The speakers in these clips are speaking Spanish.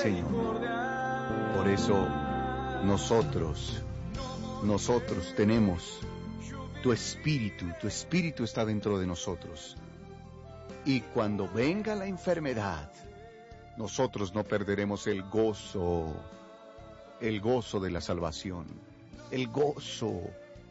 Señor. Por eso nosotros tenemos tu espíritu está dentro de nosotros. Y cuando venga la enfermedad, nosotros no perderemos el gozo de la salvación, el gozo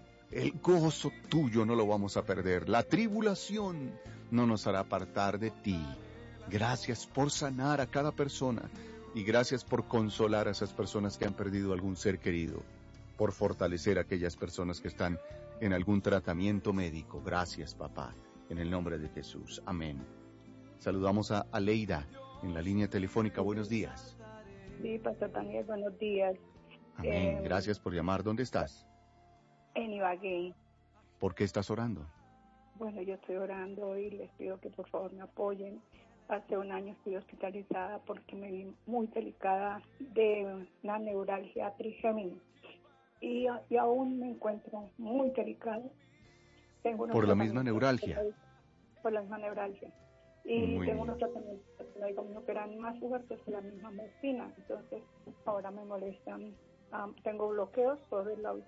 tuyo no lo vamos a perder. La tribulación no nos hará apartar de ti. Gracias por sanar a cada persona y gracias por consolar a esas personas que han perdido algún ser querido, por fortalecer a aquellas personas que están en algún tratamiento médico. Gracias, papá, en el nombre de Jesús. Amén. Saludamos a Aleida en la línea telefónica. Buenos días. Sí, Pastor Daniel, buenos días. Amén. Gracias por llamar. ¿Dónde estás? En Ibagué. ¿Por qué estás orando? Bueno, yo estoy orando y les pido que por favor me apoyen. Hace un año estuve hospitalizada porque me vi muy delicada de una neuralgia trigémina. Y aún me encuentro muy delicada. ¿Por la misma neuralgia? Por la misma neuralgia. Y tengo unos tratamientos que eran más fuertes que la misma morfina. Entonces, ahora me molestan. Tengo bloqueos por el lado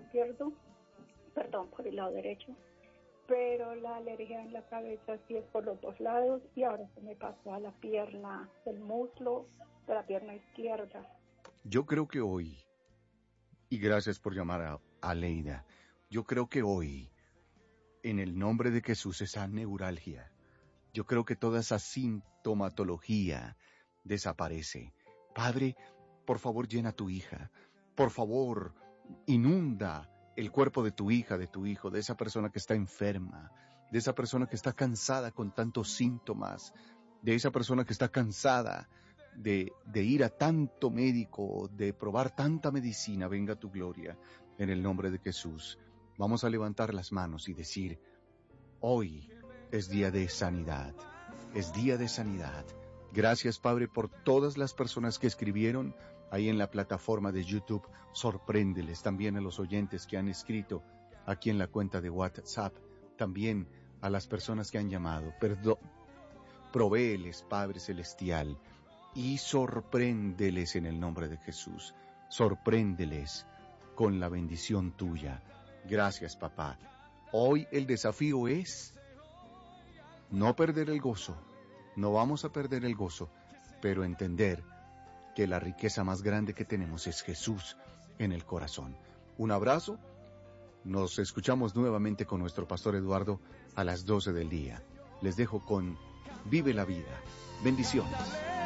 por el lado derecho. Pero la alergia en la cabeza sí es por los dos lados. Y ahora se me pasó a la pierna, el muslo de la pierna izquierda. Yo creo que hoy, y gracias por llamar a Aleida, yo creo que hoy, en el nombre de Jesús, esa neuralgia, yo creo que toda esa sintomatología desaparece. Padre, por favor llena a tu hija. Por favor, inunda el cuerpo de tu hija, de tu hijo, de esa persona que está enferma, de esa persona que está cansada con tantos síntomas, de esa persona que está cansada de ir a tanto médico, de probar tanta medicina. Venga tu gloria en el nombre de Jesús. Vamos a levantar las manos y decir: hoy es día de sanidad, es día de sanidad. Gracias, Padre, por todas las personas que escribieron ahí en la plataforma de YouTube. Sorpréndeles también a los oyentes que han escrito aquí en la cuenta de WhatsApp, también a las personas que han llamado. Provéeles, Padre Celestial, y sorpréndeles en el nombre de Jesús. Sorpréndeles con la bendición tuya. Gracias, papá. Hoy el desafío es no perder el gozo. No vamos a perder el gozo, pero entender que la riqueza más grande que tenemos es Jesús en el corazón. Un abrazo. Nos escuchamos nuevamente con nuestro pastor Eduardo a las 12 del día. Les dejo con Vive la Vida. Bendiciones.